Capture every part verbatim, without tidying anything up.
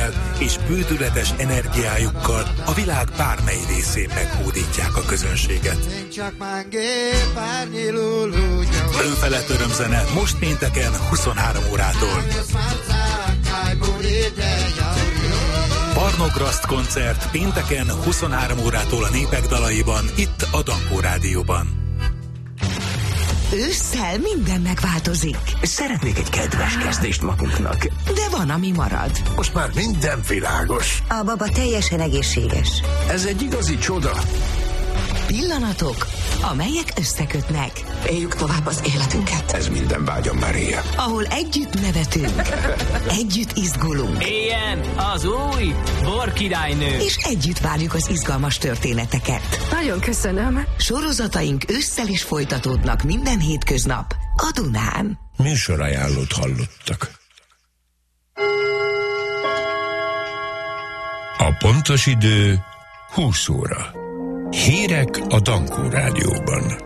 erővel és bődületes energiájukkal a világ bármely részén meghódítják a közönséget. Önfelett örömzene most pénteken huszonhárom órától. Barnograszt koncert pénteken huszonhárom órától a Népek dalaiban, itt a Dankó Rádióban. Ősszel minden megváltozik. Szeretnék egy kedves kezdést magunknak. De van, ami marad. Most már minden világos. A baba teljesen egészséges. Ez egy igazi csoda. Pillanatok, amelyek összekötnek. Éljük tovább az életünket. Ez minden vágyam már éjjel. Ahol együtt nevetünk, együtt izgulunk. Éljen az új borkirálynő. És együtt várjuk az izgalmas történeteket. Nagyon köszönöm. Sorozataink ősszel is folytatódnak minden hétköznap a Dunán. Műsorajánlót hallottak. A pontos idő húsz óra. Hírek a Dankó Rádióban.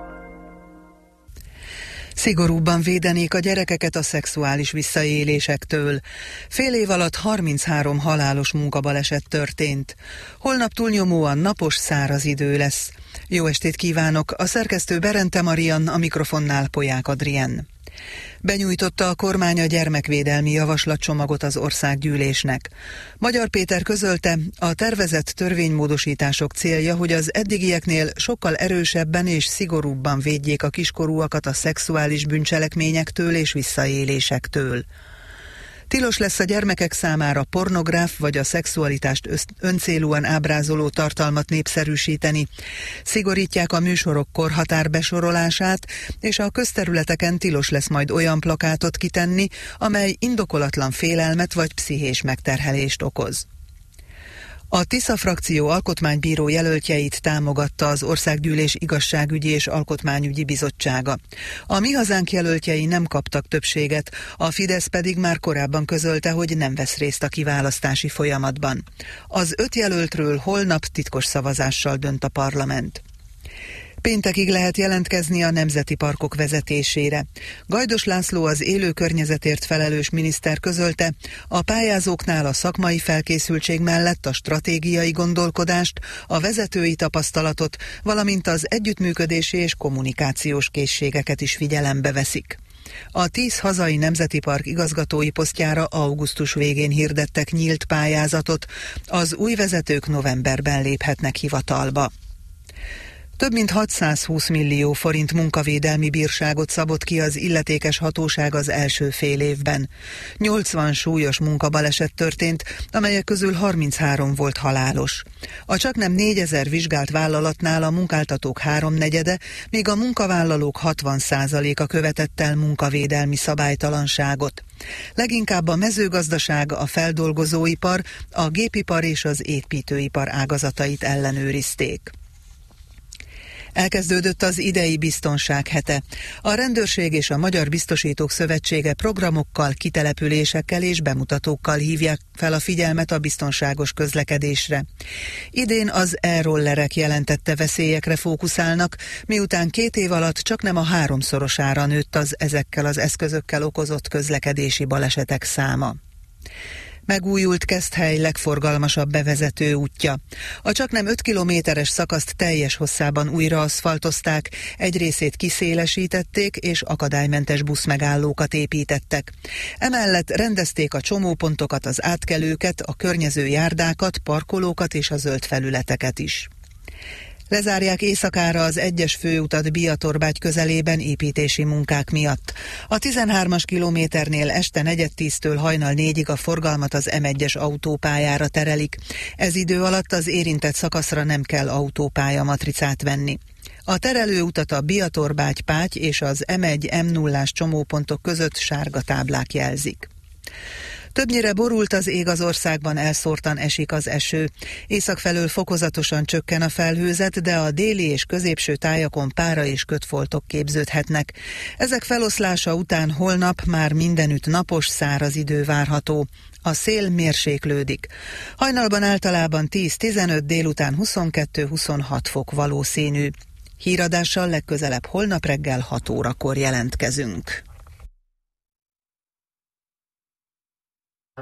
Szigorúbban védenék a gyerekeket a szexuális visszaélésektől. Fél év alatt harminchárom halálos munkabaleset történt. Holnap túlnyomóan napos, száraz idő lesz. Jó estét kívánok, a szerkesztő Berente Marian, a mikrofonnál Polyák Adrien. Benyújtotta a kormány a gyermekvédelmi javaslatcsomagot az országgyűlésnek. Magyar Péter közölte, a tervezett törvénymódosítások célja, hogy az eddigieknél sokkal erősebben és szigorúbban védjék a kiskorúakat a szexuális bűncselekményektől és visszaélésektől. Tilos lesz a gyermekek számára pornográf vagy a szexualitást öncélúan ábrázoló tartalmat népszerűsíteni. Szigorítják a műsorok korhatár besorolását, és a közterületeken tilos lesz majd olyan plakátot kitenni, amely indokolatlan félelmet vagy pszichés megterhelést okoz. A Tisza frakció alkotmánybíró jelöltjeit támogatta az Országgyűlés Igazságügyi és Alkotmányügyi Bizottsága. A Mi Hazánk jelöltjei nem kaptak többséget, a Fidesz pedig már korábban közölte, hogy nem vesz részt a kiválasztási folyamatban. Az öt jelöltről holnap titkos szavazással dönt a parlament. Péntekig lehet jelentkezni a nemzeti parkok vezetésére. Gajdos László, az élő környezetért felelős miniszter közölte, a pályázóknál a szakmai felkészültség mellett a stratégiai gondolkodást, a vezetői tapasztalatot, valamint az együttműködési és kommunikációs készségeket is figyelembe veszik. A tíz hazai nemzeti park igazgatói posztjára augusztus végén hirdettek nyílt pályázatot, az új vezetők novemberben léphetnek hivatalba. Több mint hatszázhúsz millió forint munkavédelmi bírságot szabott ki az illetékes hatóság az első fél évben. nyolcvan súlyos munkabaleset történt, amelyek közül harminchárom volt halálos. A csaknem négyezer vizsgált vállalatnál a munkáltatók háromnegyede, míg a munkavállalók hatvan százaléka követett el munkavédelmi szabálytalanságot. Leginkább a mezőgazdaság, a feldolgozóipar, a gépipar és az építőipar ágazatait ellenőrizték. Elkezdődött az idei biztonság hete. A Rendőrség és a Magyar Biztosítók Szövetsége programokkal, kitelepülésekkel és bemutatókkal hívják fel a figyelmet a biztonságos közlekedésre. Idén az e-rollerek jelentette veszélyekre fókuszálnak, miután két év alatt csaknem a háromszorosára nőtt az ezekkel az eszközökkel okozott közlekedési balesetek száma. Megújult Keszthely legforgalmasabb bevezető útja. A csaknem öt kilométeres szakaszt teljes hosszában újra aszfaltozták, egy részét kiszélesítették és akadálymentes buszmegállókat építettek. Emellett rendezték a csomópontokat, az átkelőket, a környező járdákat, parkolókat és a zöld felületeket is. Lezárják éjszakára az egyes főutat Biatorbágy közelében építési munkák miatt. A tizenhármas kilométernél este negyed tíztől hajnal négyig a forgalmat az M egyes autópályára terelik. Ez idő alatt az érintett szakaszra nem kell autópálya matricát venni. A terelőutat a Biatorbágy-Páty és az M egy M nullás csomópontok között sárga táblák jelzik. Többnyire borult az ég az országban, elszórtan esik az eső. Észak felől fokozatosan csökken a felhőzet, de a déli és középső tájakon pára és kötfoltok képződhetnek. Ezek feloszlása után holnap már mindenütt napos, száraz idő várható. A szél mérséklődik. Hajnalban általában tíz-tizenöt, délután huszonkettő-huszonhat fok valószínű. Híradással legközelebb holnap reggel hat órakor jelentkezünk.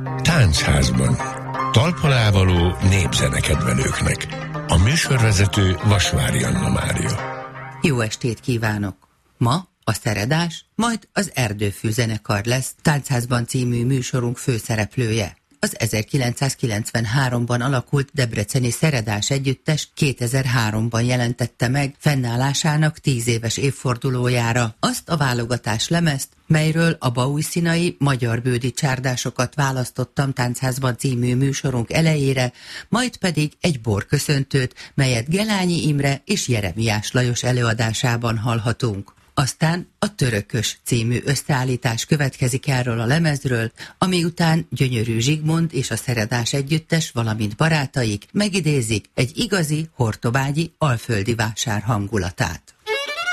Táncházban. Talpalávaló népzenekedvelőknek. A műsorvezető Vasvári Anna Mária. Jó estét kívánok! Ma a Szeredás, majd az Erdőfű zenekar lesz Táncházban című műsorunk főszereplője. Az ezerkilencszázkilencvenháromban alakult debreceni Szeredás együttes kétezer-háromban jelentette meg fennállásának tíz éves évfordulójára azt a válogatás lemezt, melyről a baújszínai magyar-bődi csárdásokat választottam Táncházban című műsorunk elejére, majd pedig egy borköszöntőt, melyet Gelányi Imre és Jeremiás Lajos előadásában hallhatunk. Aztán a Törökös című összeállítás következik erről a lemezről, ami után Gyönyörű Zsigmond és a Szeredás együttes, valamint barátaik megidézik egy igazi hortobágyi alföldi vásár hangulatát.